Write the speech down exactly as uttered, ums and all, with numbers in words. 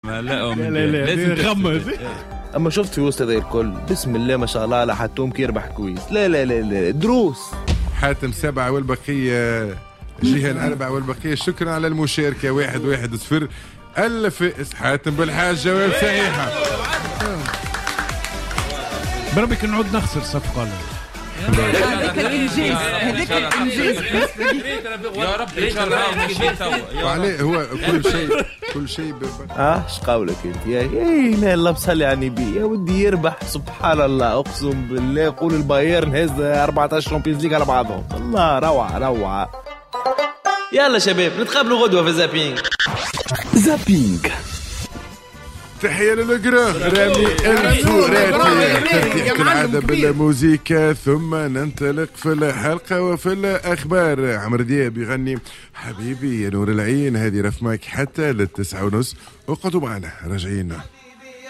لا لا لا لا لازم تغمض. اما شفت في وسط هذا الكل بسم الله ما شاء الله على حتوم كي يربح كويس. لا لا لا لا دروس. حاتم سبعة والبقية جهة الأربعة والبقية. شكرا على المشاركة. واحد واحد صفر. الفائز حاتم بالحاج. جواب صحيحة. بربي كي نعود نخسر صفقة. هذاك الانجاز هذاك الانجاز يا رب ان شاء الله. وعليه هو كل شيء كل شيء اه ايش قولك انت يا اي لا الله بصلي على النبي يا ودي يربح. سبحان الله اقسم بالله. قول البايرن هز أربعة عشر شامبيونز ليج على بعضهم. الله روعه روعه. يلا شباب نتقابلوا غدوه في زابينج. زابينج. تحية للقرا رامي الفوراتي كالعادة بالموسيقى. ثم ننطلق في الحلقة وفي الأخبار. عمرو دياب يغني حبيبي يا نور العين. هذه رفمك حتى للتسعة ونص. وقعدوا معنا راجعين.